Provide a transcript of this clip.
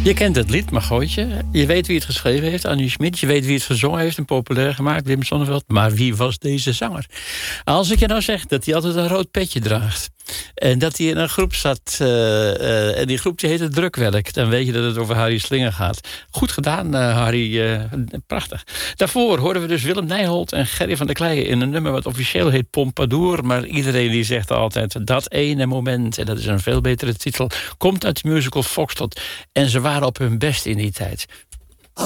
Je kent het lied, Margotje. Je weet wie het geschreven heeft, Annie Schmid. Je weet wie het gezongen heeft en populair gemaakt, Wim Sonneveld. Maar wie was deze zanger? Als ik je nou zeg dat hij altijd een rood petje draagt... en dat hij in een groep zat... en die groep die heette Drukwerk... dan weet je dat het over Harry Slinger gaat. Goed gedaan, Harry. Prachtig. Daarvoor hoorden we dus Willem Nijholt en Gerry van der Kleijen... in een nummer wat officieel heet Pompadour... maar iedereen die zegt altijd dat ene moment... en dat is een veel betere titel... komt uit de musical Foxtrot. En ze waren op hun best in die tijd.